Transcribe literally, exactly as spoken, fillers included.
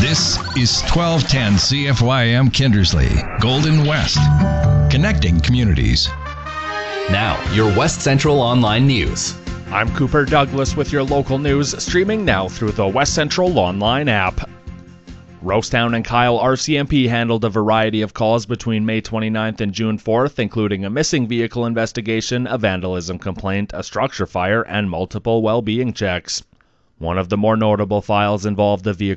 This is twelve ten C F Y M Kindersley, Golden West, connecting communities. Now, your West Central Online News. I'm Cooper Douglas with your local news, streaming now through the West Central Online app. Rosetown and Kyle R C M P handled a variety of calls between May twenty-ninth and June fourth, including a missing vehicle investigation, a vandalism complaint, a structure fire, and multiple well-being checks. One of the more notable files involved the vehicle